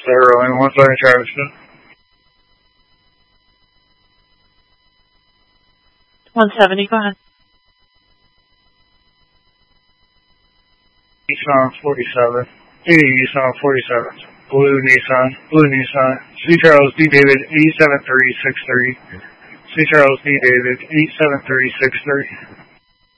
0 and 130 Traviston. 170, go ahead. Nissan 47. Nissan 47. Blue Nissan. C. Charles D. David 87363. C. Charles D. David 87363.